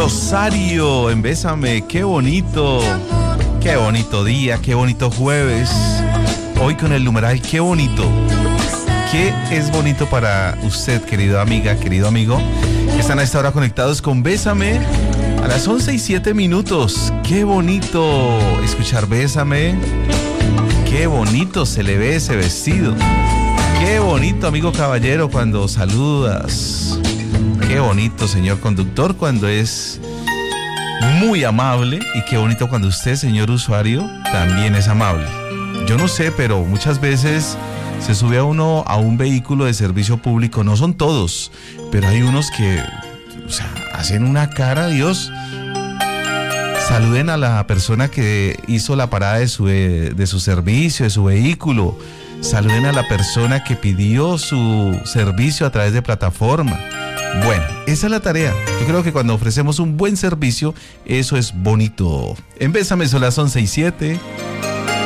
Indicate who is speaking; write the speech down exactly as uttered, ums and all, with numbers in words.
Speaker 1: Rosario, en Bésame, qué bonito, qué bonito día, qué bonito jueves. Hoy con el numeral, qué bonito. ¿Qué es bonito para usted, querida amiga, querido amigo? Están a esta hora conectados con Bésame a las once y siete minutos. Qué bonito escuchar Bésame. Qué bonito se le ve ese vestido. Qué bonito, amigo caballero, cuando saludas. Qué bonito, señor conductor, cuando es muy amable. Y qué bonito cuando usted, señor usuario, también es amable. Yo no sé, pero muchas veces se sube a uno a un vehículo de servicio público. No son todos, pero hay unos que, o sea, hacen una cara, Dios. Saluden a la persona que hizo la parada de su, de su servicio, de su vehículo. Saluden a la persona que pidió su servicio a través de plataforma. Bueno, esa es la tarea. Yo creo que cuando ofrecemos un buen servicio, eso es bonito. En Bésame son las once y siete.